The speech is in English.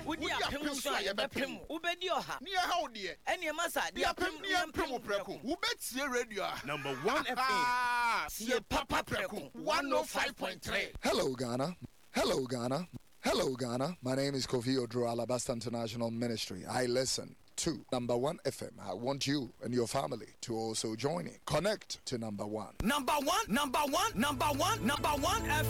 Wodi apem so a yebepem. Ubedi oha. Near how dear. Ene masa Di apem ni apem preku. Ubetie radio. Number 1 FM. Sie papa preku 105.3. Hello, Ghana. Hello, Ghana. Hello, Ghana. My name is Kofi Odro, Alabasta International Ministry. I listen to number 1 FM. I want you and your family to also join in. Connect to number 1. Number 1 FM.